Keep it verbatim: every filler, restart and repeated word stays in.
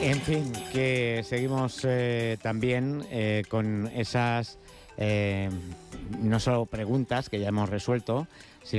En fin, que seguimos eh, también eh, con esas eh, no solo preguntas que ya hemos resuelto, sino